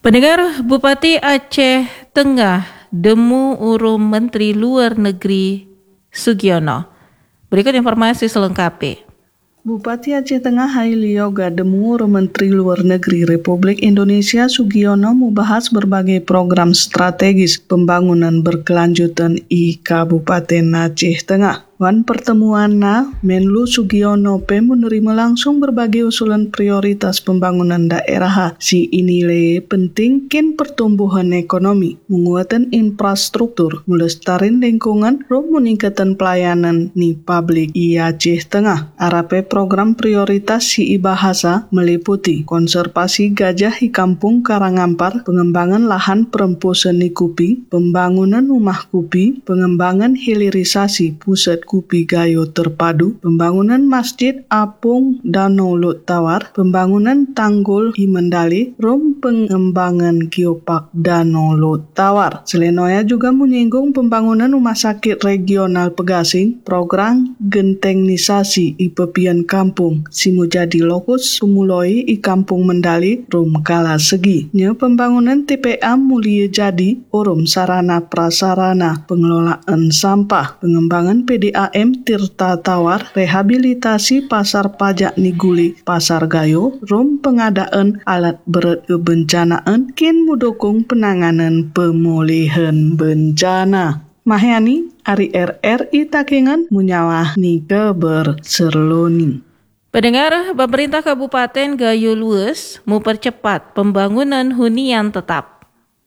Pendengar, Bupati Aceh Tengah demu urung Menteri Luar Negeri Sugiono. Berikut informasi selengkapnya. Bupati Aceh Tengah Haili Yoga demu Menteri Luar Negeri Republik Indonesia Sugiono membahas berbagai program strategis pembangunan berkelanjutan di Kabupaten Aceh Tengah. Wan pertemuanna Menlu Sugiono menerima langsung berbagai usulan prioritas pembangunan daerah si inilai penting kin pertumbuhan ekonomi, menguatkan infrastruktur, melestarikan lingkungan, rom meningkatkan pelayanan ni publik i Aceh Tengah. Arape program prioritas si bahasa meliputi konservasi gajah di Kampung Karangampar, pengembangan lahan perempu seni kupi, pembangunan rumah kupi, pengembangan hilirisasi pusat kupi gayo terpadu, pembangunan masjid apung Danau Lut Tawar, pembangunan tanggul di Mendali, rom pengembangan geopark Danau Lut Tawar. Selenoya juga menyinggung pembangunan rumah sakit regional Pegasing, program gentengnisasi i pepian kampung, simu jadi lokus pemuloi i kampung Mendali, rom kala segi. Nya pembangunan TPA mulia jadi, orom sarana prasarana, pengelolaan sampah, pengembangan PDAM Tirta Tawar, rehabilitasi pasar pajak Niguli, pasar gayo, rom pengadaan alat berat kebencanaan, kin mudukung penanganan pemulihan bencana. Mahyani, Ari RRI Takengan, munyawah ni keberserloni. Pendengar, pemerintah Kabupaten Gayo Lues mempercepat pembangunan hunian tetap.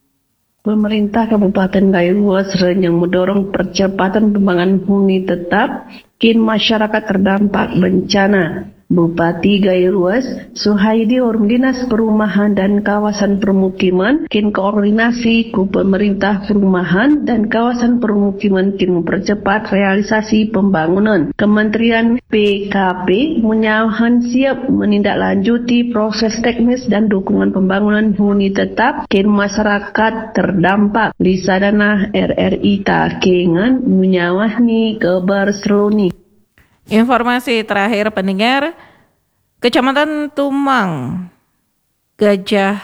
Pemerintah Kabupaten Gayo Lues yang mendorong percepatan pembangunan huni tetap kin masyarakat terdampak bencana. Bupati Gayo Lues Suhaidi Orum Dinas Perumahan dan Kawasan Permukiman kin koordinasi ku pemerintah perumahan dan kawasan permukiman kin mempercepat realisasi pembangunan. Kementerian PKP menyawahan siap menindaklanjuti proses teknis dan dukungan pembangunan huni tetap kin masyarakat terdampak. Lisadana RRI Takengan menyawahni kabar seruni. Informasi terakhir pendengar, Kecamatan Tumang Gajah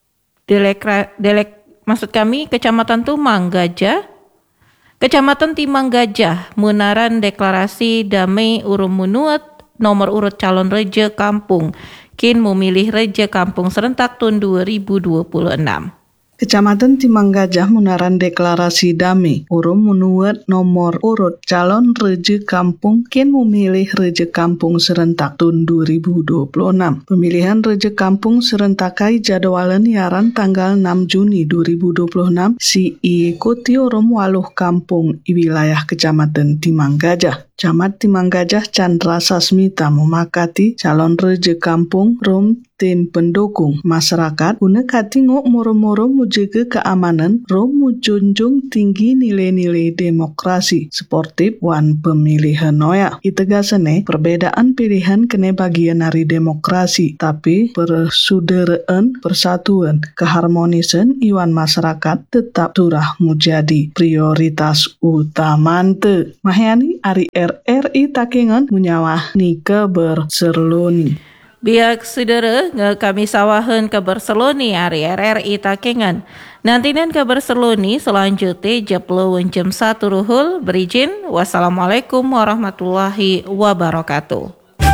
Kecamatan Tumang Gajah, Kecamatan Timang Gajah Munaran deklarasi damai urung menuat nomor urut calon reja kampung, kin memilih reja kampung serentak tahun 2026. Kecamatan Timang Gajah Munaran deklarasi damai urung menuat nomor urut calon reja kampung kin memilih reja kampung serentak tahun 2026. Pemilihan reja kampung serentakai jadwalan yaran tanggal 6 Juni 2026 si ikuti urung waluh kampung i wilayah Kecamatan Timang Gajah. Camat Timang Gajah Chandra Sasmita memakati calon reja kampung rom tim pendukung masyarakat guna katingok moro-moro mujaga keamanan rom mujunjung tinggi nilai-nilai demokrasi sportif wan pemilihan noya. Itegasane perbedaan pilihan kene bagian dari demokrasi, tapi persaudaraan, persatuan, keharmonisan iwan masyarakat tetap turah menjadi prioritas utamante. Mahyani Ari RRI Takengan munyawah ni keberserloni. Biak saudara kami sawahan keberserloni Ari RRI Takengan. Nantinan keberserloni selanjutnya jeplo jam 1 ruhul. Berizin, wassalamualaikum warahmatullahi wabarakatuh.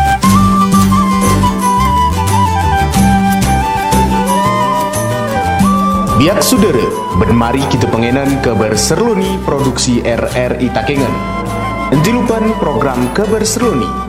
Biak saudara, benmari kita pengenan keberserloni produksi RRI Takengan. Entilupan program keberserloni